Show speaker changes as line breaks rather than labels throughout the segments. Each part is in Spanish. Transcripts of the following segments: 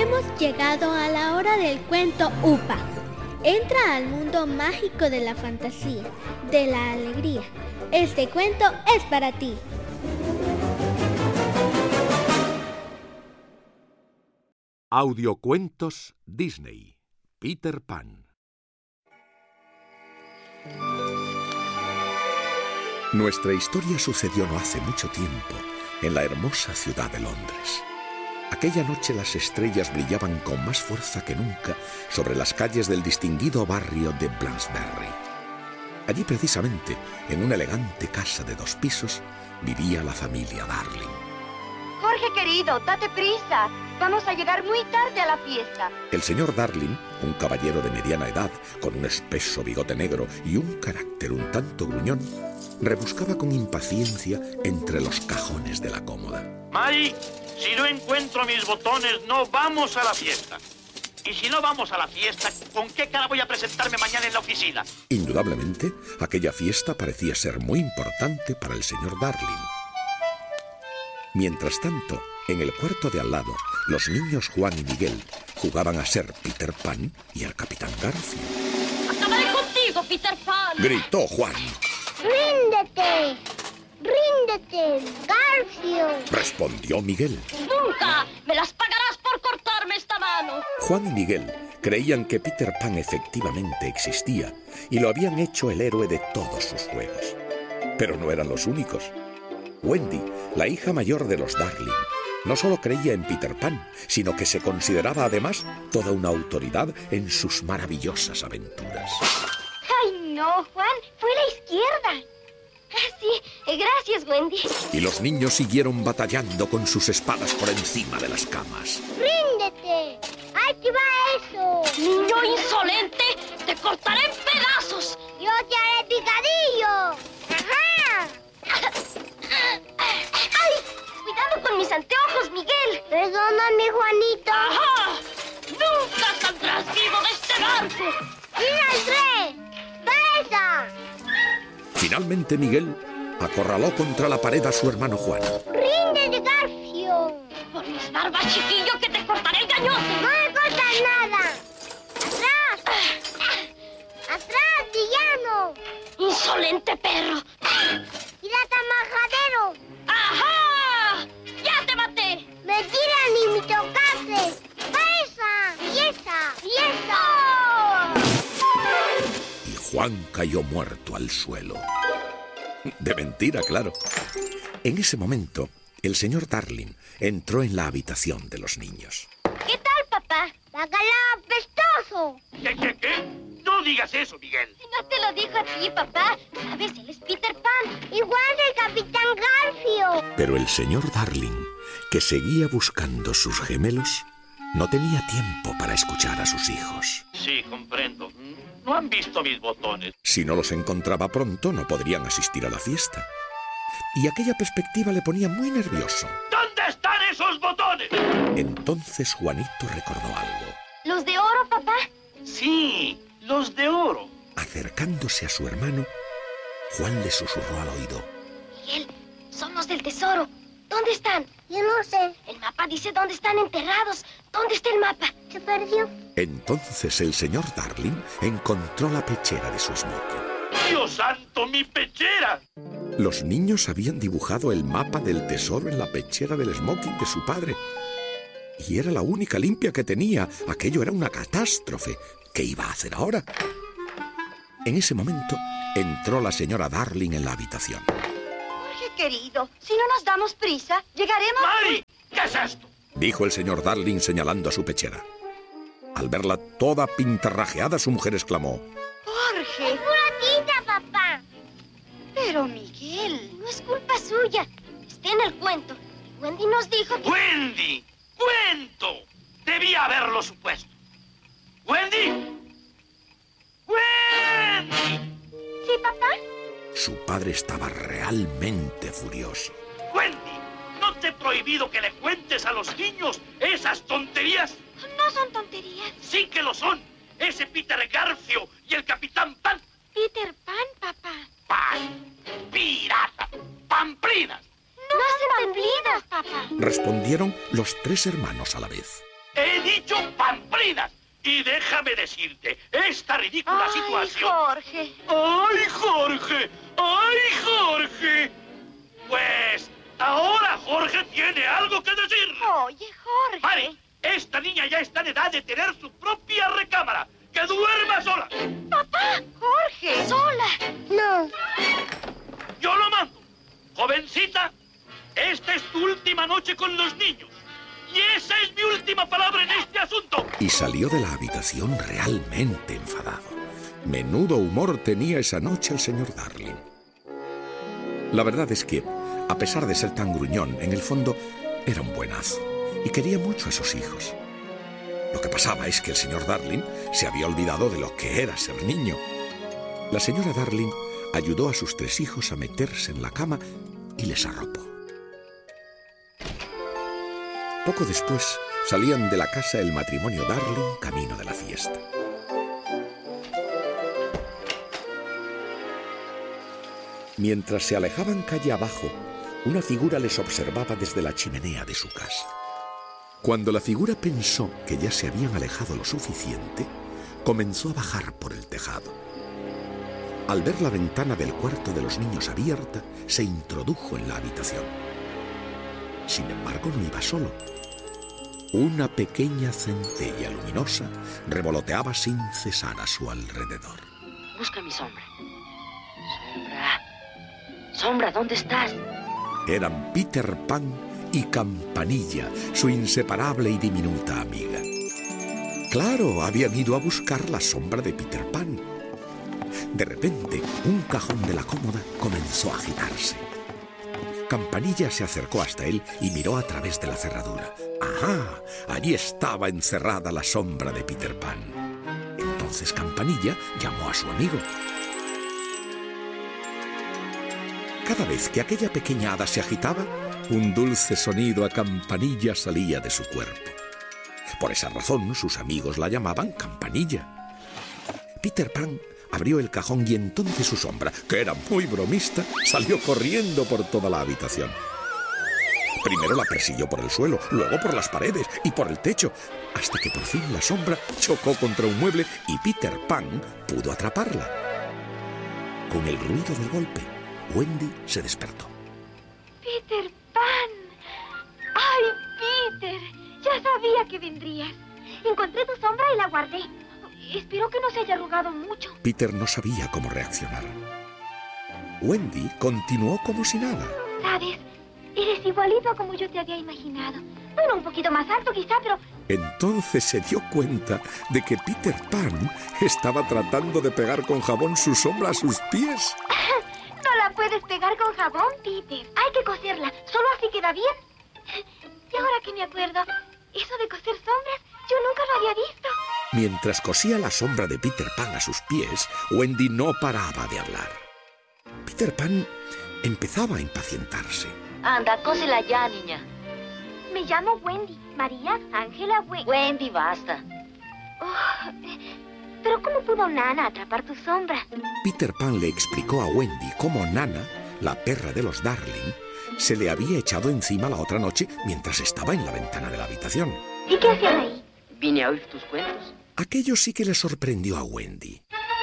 Hemos llegado a la hora del cuento UPA. Entra al mundo mágico de la fantasía, de la alegría. Este cuento es para ti.
Audiocuentos Disney. Peter Pan. Nuestra historia sucedió no hace mucho tiempo en la hermosa ciudad de Londres. Aquella noche las estrellas brillaban con más fuerza que nunca sobre las calles del distinguido barrio de Bloomsbury. Allí precisamente, en una elegante casa de 2 pisos, vivía la familia Darling.
Jorge querido, date prisa. Vamos a llegar muy tarde a la fiesta.
El señor Darling, un caballero de mediana edad, con un espeso bigote negro y un carácter un tanto gruñón, rebuscaba con impaciencia entre los cajones de la cómoda.
Mari, si no encuentro mis botones, no vamos a la fiesta. Y si no vamos a la fiesta, ¿con qué cara voy a presentarme mañana en la oficina?
Indudablemente, aquella fiesta parecía ser muy importante para el señor Darling. Mientras tanto, en el cuarto de al lado, los niños Juan y Miguel jugaban a ser Peter Pan y el Capitán Garfio.
¡Acabaré contigo, Peter Pan!
Gritó Juan.
¡Ríndete! ¡Ríndete, Garfio!
Respondió Miguel.
¡Nunca! ¡Me las pagarás por cortarme esta mano!
Juan y Miguel creían que Peter Pan efectivamente existía y lo habían hecho el héroe de todos sus juegos. Pero no eran los únicos. Wendy, la hija mayor de los Darling, no solo creía en Peter Pan, sino que se consideraba además toda una autoridad en sus maravillosas aventuras.
¡Ay, no, Juan! ¡Fue a la izquierda! ¡Ah, sí! ¡Gracias, Wendy!
Y los niños siguieron batallando con sus espadas por encima de las camas.
¡Ríndete! ¡Ahí te va eso!
¡Niño insolente! ¡Te cortaré en pedazos!
¡Yo te haré picadillo! ¡Ajá!
¡Ay! ¡Cuidado con mis anteojos, Miguel!
Perdóname, Juanito.
¡Ajá! ¡Nunca saldrás vivo de este barco!
¡Sí, ¡da esa!
Finalmente Miguel acorraló contra la pared a su hermano Juan.
¡Ríndete, Garfio!
¡Por mis barbas, chiquillo, que te cortaré el gañote!
¡No me cortas nada! ¡Atrás! ¡Atrás, villano!
¡Insolente perro!
¡Pirata majadero!
¡Ajá! ¡Ya te maté!
¡Mentira, ni me tocaste! ¡Esa! ¡Y esa! ¡Y esa!
¡Oh!
Y Juan cayó muerto al suelo. De mentira, claro. En ese momento, el señor Darling entró en la habitación de los niños.
¿Qué tal, papá?
¡Bacalao apestoso!
¿Qué? No digas eso, Miguel.
No te lo dijo a ti, papá. Sabes, él es Peter Pan.
¡Igual el Capitán Garfio!
Pero el señor Darling, que seguía buscando sus gemelos, no tenía tiempo para escuchar a sus hijos.
Sí, comprendo. No han visto mis botones.
Si no los encontraba pronto, no podrían asistir a la fiesta. Y aquella perspectiva le ponía muy nervioso.
¿Dónde están esos botones?
Entonces Juanito recordó algo.
¿Los de oro, papá?
Sí, los de oro.
Acercándose a su hermano, Juan le susurró al oído.
Miguel, son los del tesoro. ¿Dónde están?
Yo no sé.
El mapa dice dónde están enterrados. ¿Dónde está el mapa?
¿Se perdió?
Entonces el señor Darling encontró la pechera de su smoking.
¡Dios santo, mi pechera!
Los niños habían dibujado el mapa del tesoro en la pechera del smoking de su padre. Y era la única limpia que tenía. Aquello era una catástrofe. ¿Qué iba a hacer ahora? En ese momento entró la señora Darling en la habitación.
Jorge, querido, si no nos damos prisa, llegaremos...
¡Mari! ¿Qué es esto?
Dijo el señor Darling señalando a su pechera. Al verla toda pintarrajeada, su mujer exclamó.
¡Jorge!
¡Es pura tinta, papá!
Pero, Miguel, no es culpa suya. Está en el cuento. Wendy nos dijo que...
¡Wendy! ¡Cuento! Debía haberlo supuesto. ¡Wendy! ¡Wendy!
¿Sí, papá?
Su padre estaba realmente furioso.
¡Wendy! ¿No te he prohibido que le cuentes a los niños esas tonterías?
No son tonterías.
¡Sí que lo son! Ese Peter Garfio y el Capitán Pan.
Peter Pan, papá.
¡Pan! ¡Pirata! ¡Pamplinas!
No hacen pamplinas, papá.
Respondieron los 3 hermanos a la vez.
¡El He dicho pamplinas. Y déjame decirte, esta ridícula situación...
Jorge.
¡Ay, Jorge! ¡Ay, Jorge! Pues ahora Jorge tiene algo que decir.
Oye, Jorge.
Vale, esta niña ya está en edad de tener su propia recámara. ¡Que duerma sola!
Papá, Jorge. Sola.
No.
Yo lo mando. Jovencita, esta es tu última noche con los niños. Y esa es mi última palabra en este asunto.
Y salió de la habitación realmente enfadado. Menudo humor tenía esa noche el señor Darling. La verdad es que, a pesar de ser tan gruñón, en el fondo era un buenazo y quería mucho a sus hijos. Lo que pasaba es que el señor Darling se había olvidado de lo que era ser niño. La señora Darling ayudó a sus 3 hijos a meterse en la cama y les arropó. Poco después salían de la casa el matrimonio Darling camino de la fiesta. Mientras se alejaban calle abajo, una figura les observaba desde la chimenea de su casa. Cuando la figura pensó que ya se habían alejado lo suficiente, comenzó a bajar por el tejado. Al ver la ventana del cuarto de los niños abierta, se introdujo en la habitación. Sin embargo, no iba solo. Una pequeña centella luminosa revoloteaba sin cesar a su alrededor.
Busca mi sombra. Sombra. Sombra, ¿dónde estás?
Eran Peter Pan y Campanilla, su inseparable y diminuta amiga. Claro, habían ido a buscar la sombra de Peter Pan. De repente, un cajón de la cómoda comenzó a agitarse. Campanilla se acercó hasta él y miró a través de la cerradura. ¡Ajá! Allí estaba encerrada la sombra de Peter Pan. Entonces Campanilla llamó a su amigo. Cada vez que aquella pequeña hada se agitaba, un dulce sonido a campanilla salía de su cuerpo. Por esa razón, sus amigos la llamaban Campanilla. Peter Pan abrió el cajón y entonces su sombra, que era muy bromista, salió corriendo por toda la habitación. Primero la persiguió por el suelo, luego por las paredes y por el techo, hasta que por fin la sombra chocó contra un mueble y Peter Pan pudo atraparla. Con el ruido del golpe, Wendy se despertó.
Peter Pan. ¡Ay, Peter! Ya sabía que vendrías. Encontré tu sombra y la guardé. Espero que no se haya arrugado mucho.
Peter no sabía cómo reaccionar. Wendy continuó como si nada.
¿Sabes? Eres igualito a como yo te había imaginado. Bueno, un poquito más alto quizá, pero...
Entonces se dio cuenta de que Peter Pan estaba tratando de pegar con jabón su sombra a sus pies.
No la puedes pegar con jabón, Peter. Hay que coserla. Solo así queda bien. Y ahora que me acuerdo, eso de coser sombras, yo nunca lo había visto.
Mientras cosía la sombra de Peter Pan a sus pies, Wendy no paraba de hablar. Peter Pan empezaba a impacientarse.
Anda, cósela ya, niña.
Me llamo Wendy. María Ángela
Wendy, basta.
Oh, pero ¿cómo pudo Nana atrapar tu sombra?
Peter Pan le explicó a Wendy cómo Nana, la perra de los Darling, se le había echado encima la otra noche mientras estaba en la ventana de la habitación.
¿Y qué hacían ahí?
Vine a oír tus cuentos.
Aquello sí que le sorprendió a Wendy.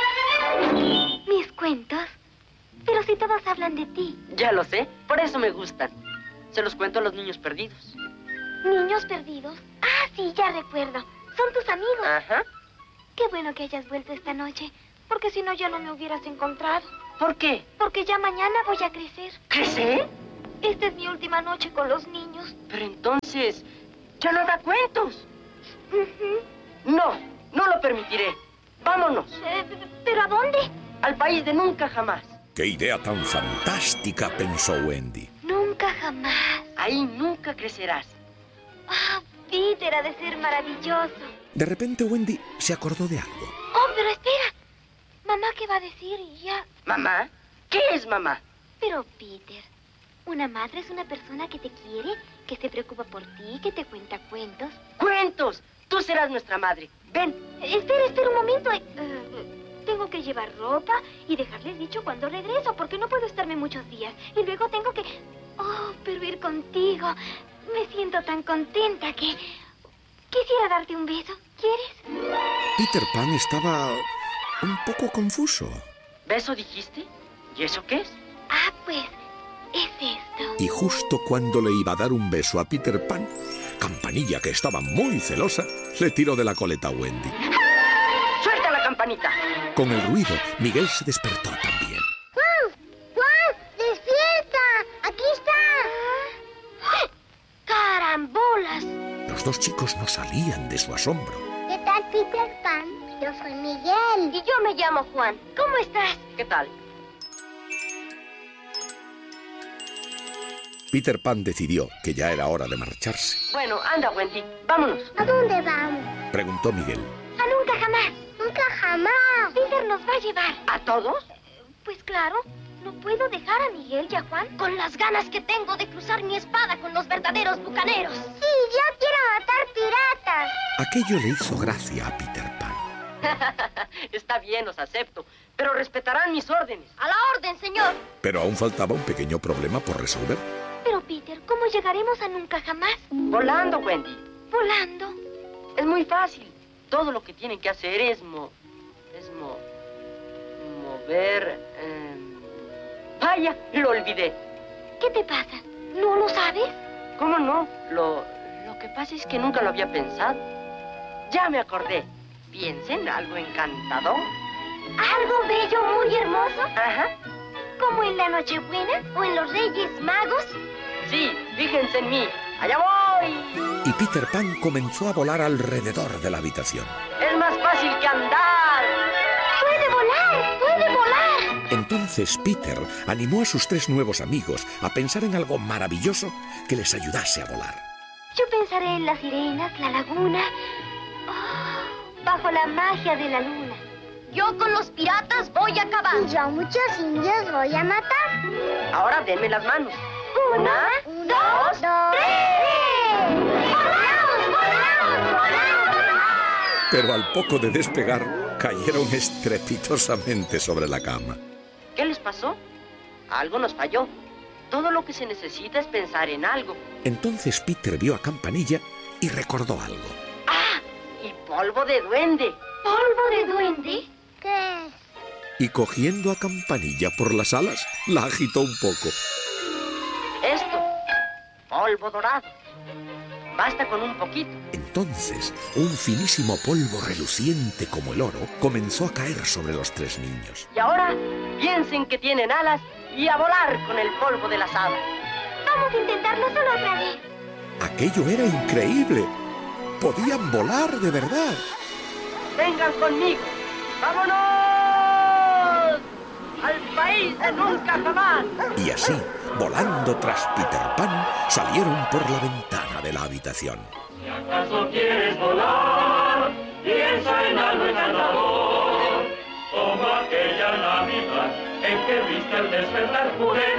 ¿Mis cuentos? Pero si todos hablan de ti.
Ya lo sé, por eso me gustan. Se los cuento a los niños perdidos.
¿Niños perdidos? Ah, sí, ya recuerdo. Son tus amigos.
Ajá.
Qué bueno que hayas vuelto esta noche, porque si no ya no me hubieras encontrado.
¿Por qué?
Porque ya mañana voy a crecer.
¿Crecer?
Esta es mi última noche con los niños.
Pero entonces, ya no da cuentos.
Ujú.
No, no lo permitiré. Vámonos.
¿Pero a dónde?
Al país de nunca jamás.
¡Qué idea tan fantástica!, pensó Wendy.
Nunca jamás.
Ahí nunca crecerás.
Ah, Peter, ha de ser maravilloso.
De repente Wendy se acordó de algo.
Oh, pero espera. Mamá, ¿qué va a decir? Y ya...
¿Mamá? ¿Qué es mamá?
Pero, Peter, una madre es una persona que te quiere, que se preocupa por ti, que te cuenta cuentos.
¡Cuentos! Tú serás nuestra madre. Ven.
Espera un momento. Tengo que llevar ropa y dejarles dicho cuando regreso, porque no puedo estarme muchos días. Y luego tengo que... Oh, pero ir contigo. Me siento tan contenta que Quisiera darte un beso. ¿Quieres?
Peter Pan estaba un poco confuso.
¿Beso dijiste? ¿Y eso qué es?
Ah, pues, es esto.
Y justo cuando le iba a dar un beso a Peter Pan, Campanilla, que estaba muy celosa, le tiró de la coleta a Wendy.
¡Suelta la campanita!
Con el ruido, Miguel se despertó también.
¡Juan! ¡Despierta! ¡Aquí está!
¡Carambolas!
Los dos chicos no salían de su asombro.
¿Qué tal, Peter Pan? Yo soy Miguel.
Y yo me llamo Juan. ¿Cómo estás?
¿Qué tal?
Peter Pan decidió que ya era hora de marcharse.
Bueno, anda, Wendy. Vámonos.
¿A dónde vamos?
Preguntó Miguel.
A nunca jamás.
Nunca jamás.
Peter nos va a llevar.
¿A todos?
Pues claro, no puedo dejar a Miguel y a Juan con las ganas que tengo de cruzar mi espada con los verdaderos bucaneros.
Sí, yo quiero matar piratas.
Aquello le hizo gracia a Peter Pan.
Está bien, los acepto. Pero respetarán mis órdenes.
¡A la orden, señor!
Pero aún faltaba un pequeño problema por resolver.
Pero, Peter, ¿cómo llegaremos a nunca jamás?
Volando, Wendy.
¿Volando?
Es muy fácil. Todo lo que tienen que hacer es mover... Vaya, lo olvidé.
¿Qué te pasa? ¿No lo sabes?
¿Cómo no? Lo que pasa es que nunca lo había pensado. Ya me acordé. Piensen algo encantador.
¿Algo bello, muy hermoso?
Ajá.
¿Como en la Nochebuena o en los Reyes Magos?
Sí, fíjense en mí. ¡Allá voy!
Y Peter Pan comenzó a volar alrededor de la habitación.
Es más fácil que andar.
¡Puede volar! ¡Puede volar!
Entonces Peter animó a sus tres nuevos amigos a pensar en algo maravilloso que les ayudase a volar.
Yo pensaré en las sirenas, la laguna, bajo la magia de la luna. Yo con los piratas voy a acabar.
Y yo a muchos indios voy a matar.
Ahora denme las manos.
Una, dos, tres. ¡Volamos, volamos, volamos!
Pero al poco de despegar, cayeron estrepitosamente sobre la cama.
¿Qué les pasó? Algo nos falló. Todo lo que se necesita es pensar en algo.
Entonces Peter vio a Campanilla y recordó algo.
¡Ah! Y polvo de duende.
¿Polvo de duende?
¿Qué es?
Y cogiendo a Campanilla por las alas, la agitó un poco.
Esto, polvo dorado. Basta con un poquito.
Entonces, un finísimo polvo reluciente como el oro comenzó a caer sobre los tres niños.
Y ahora, piensen que tienen alas y a volar con el polvo de las hadas.
Vamos a intentarlo solo otra vez.
Aquello era increíble. Podían volar de verdad.
Vengan conmigo. ¡Vámonos! ¡Al país de nunca jamás!
Y así, volando tras Peter Pan, salieron por la ventana de la habitación.
Si acaso quieres volar, piensa en algo encantador, como aquella Navidad en que viste al despertar juguetes